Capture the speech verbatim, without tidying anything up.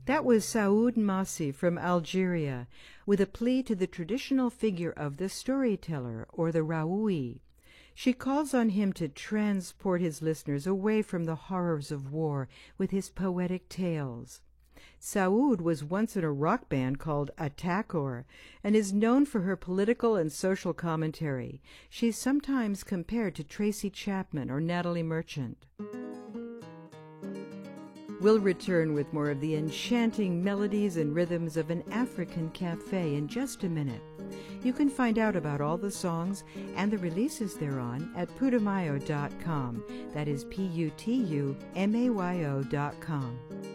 That was Saoud Massi from Algeria, with a plea to the traditional figure of the storyteller, or the Raoui. She calls on him to transport his listeners away from the horrors of war with his poetic tales. Saoud was once in a rock band called Attackor and is known for her political and social commentary. She's sometimes compared to Tracy Chapman or Natalie Merchant. We'll return with more of the enchanting melodies and rhythms of an African cafe in just a minute. You can find out about all the songs and the releases they're on at putumayo dot com. That is P U T U M A Y O dot com.